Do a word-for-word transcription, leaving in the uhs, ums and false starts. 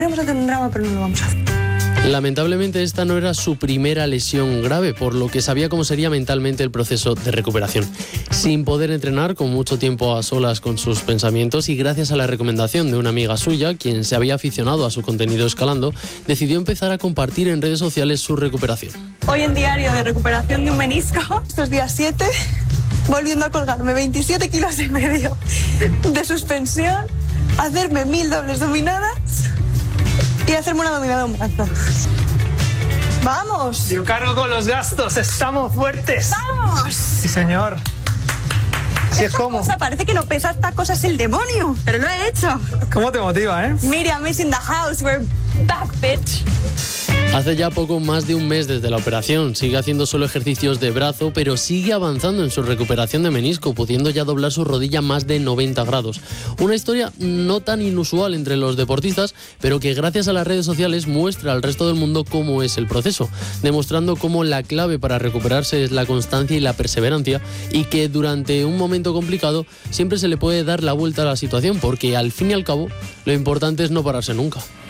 Queremos hacer un drama, pero no lo vamos a hacer. Lamentablemente esta no era su primera lesión grave, por lo que sabía cómo sería mentalmente el proceso de recuperación. Sin poder entrenar, con mucho tiempo a solas con sus pensamientos y gracias a la recomendación de una amiga suya, quien se había aficionado a su contenido escalando, decidió empezar a compartir en redes sociales su recuperación. Hoy en diario de recuperación de un menisco, estos días siete, volviendo a colgarme veintisiete kilos y medio de suspensión, hacerme mil dobles dominadas y hacerme una dominada de un brazo. ¡Vamos! Yo cargo con los gastos, estamos fuertes. ¡Vamos! Sí, señor. Sí, es como. Cosa, parece que no pesa, esta cosa es el demonio, pero lo he hecho. ¿Cómo te motiva, eh? Miriam is in the house, we're back, bitch. Hace ya poco más de un mes desde la operación, sigue haciendo solo ejercicios de brazo, pero sigue avanzando en su recuperación de menisco, pudiendo ya doblar su rodilla más de noventa grados. Una historia no tan inusual entre los deportistas, pero que gracias a las redes sociales muestra al resto del mundo cómo es el proceso, demostrando cómo la clave para recuperarse es la constancia y la perseverancia, y que durante un momento complicado siempre se le puede dar la vuelta a la situación, porque al fin y al cabo lo importante es no pararse nunca.